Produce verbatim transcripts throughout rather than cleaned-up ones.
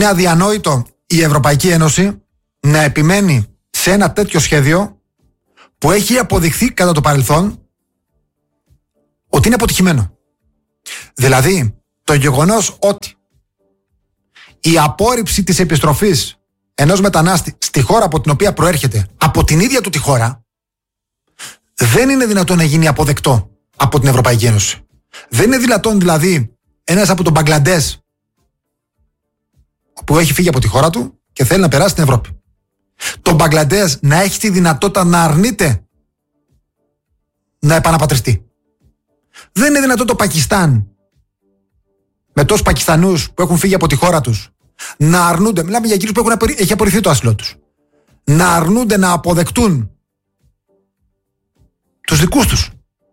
Είναι αδιανόητο η Ευρωπαϊκή Ένωση να επιμένει σε ένα τέτοιο σχέδιο που έχει αποδειχθεί κατά το παρελθόν ότι είναι αποτυχημένο. Δηλαδή, το γεγονός ότι η απόρριψη της επιστροφής ενός μετανάστη στη χώρα από την οποία προέρχεται, από την ίδια του τη χώρα, δεν είναι δυνατόν να γίνει αποδεκτό από την Ευρωπαϊκή Ένωση. Δεν είναι δυνατόν δηλαδή ένας από τον Μπαγκλαντές που έχει φύγει από τη χώρα του και θέλει να περάσει στην Ευρώπη, το Μπαγκλαντές να έχει τη δυνατότητα να αρνείται να επαναπατριστεί. Δεν είναι δυνατόν το Πακιστάν με τόσους Πακιστανούς που έχουν φύγει από τη χώρα τους να αρνούνται, μιλάμε για εκείνους που έχουν απορρι... έχει απορριφθεί το άσυλό τους, να αρνούνται να αποδεκτούν τους δικούς τους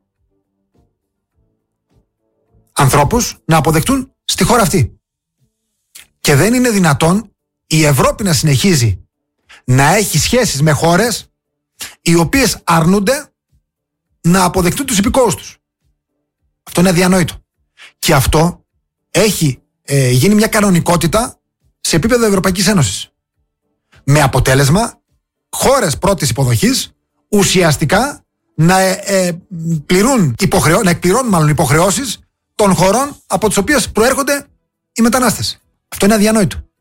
ανθρώπους να αποδεκτούν στη χώρα αυτή. Και δεν είναι δυνατόν η Ευρώπη να συνεχίζει να έχει σχέσεις με χώρες οι οποίες αρνούνται να αποδεκτούν τους υπηκόους τους. Αυτό είναι αδιανόητο. Και αυτό έχει ε, γίνει μια κανονικότητα σε επίπεδο Ευρωπαϊκής Ένωσης. Με αποτέλεσμα χώρες πρώτης υποδοχής ουσιαστικά να, ε, ε, πληρούν υποχρεώ, να εκπληρώνουν μάλλον υποχρεώσεις των χωρών από τις οποίες προέρχονται οι μετανάστες. Αυτό είναι αδιανόητο.